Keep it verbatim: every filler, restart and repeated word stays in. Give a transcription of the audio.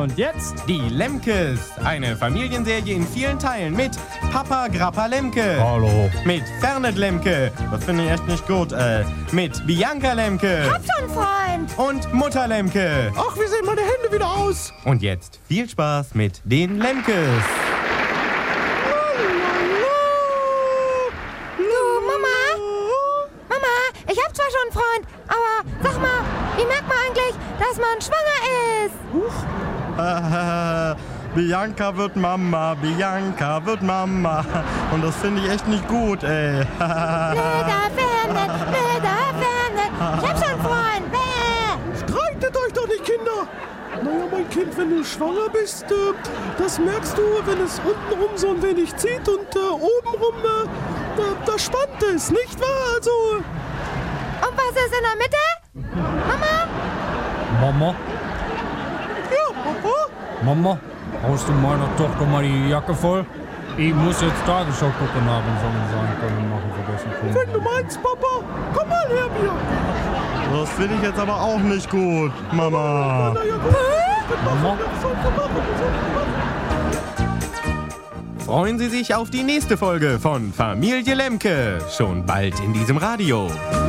Und jetzt? Die Lemkes. Eine Familienserie in vielen Teilen mit Papa Grappa Lemke. Hallo. Mit Fernet Lemke. Das finde ich echt nicht gut, äh. Mit Bianca Lemke. Hab schon einen Freund. Und Mutter Lemke. Ach, wie sehen meine Hände wieder aus? Und jetzt viel Spaß mit den Lemkes. Du, Mama? Mama, ich hab zwar schon einen Freund, aber sag mal, wie merkt man eigentlich, dass man schwanger ist? Äh, Bianca wird Mama, Bianca wird Mama. Und das finde ich echt nicht gut, ey. Blöder Fernet, blöder Fernet. Ich hab schon einen Freund. Bäh. Streitet euch doch nicht, Kinder. Naja, mein Kind, wenn du schwanger bist, äh, das merkst du, wenn es untenrum so ein wenig zieht und äh, obenrum äh, da, da spannt es, nicht wahr? Also... Und was ist in der Mitte? Mama? Mama, Ja, Papa? Mama, haust du meiner Tochter mal die Jacke voll? Ich muss jetzt Tagesschau gucken, wenn Sonnenschein können machen vergessen. Wenn du meinst, Papa, komm mal her, Bianca. Das finde ich jetzt aber auch nicht gut, Mama. Na ja, gut. Mama? Was soll man machen? Was soll man machen? Freuen Sie sich auf die nächste Folge von Familie Lemke. Schon bald in diesem Radio.